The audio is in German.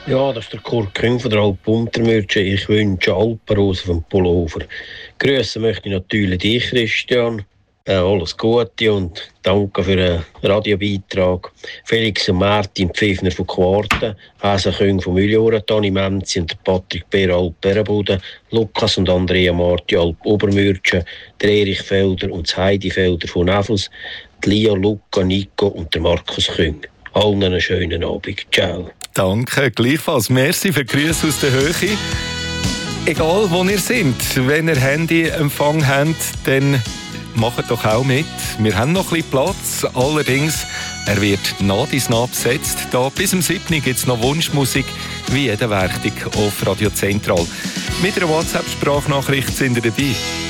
Ja, das ist der Kurt Küng von der Alp Untermürchen. Ich wünsche Alpenrose vom Pullover. Grüßen möchte ich natürlich dich, Christian. Alles Gute und danke für den Radiobeitrag. Felix und Martin Pfiffner von Quarten, Hase Küng von Mühljoren, Toni Menzi und Patrick Beer Alp Berenboden, Lukas und Andrea Marti Alp Obermürchen, der Erich Felder und Heidi Felder von Nevels, Lia, Luca, Nico und der Markus Küng. Allen einen schönen Abend. Ciao. Danke, gleichfalls. Merci für die Grüße aus der Höhe. Egal, wo ihr seid, wenn ihr Handyempfang habt, dann macht doch auch mit. Wir haben noch ein bisschen Platz. Allerdings, er wird nach dies nach besetzt. Da bis zum 7. gibt es noch Wunschmusik, wie jeden Werktag auf Radio Zentral. Mit einer WhatsApp-Sprachnachricht sind ihr dabei.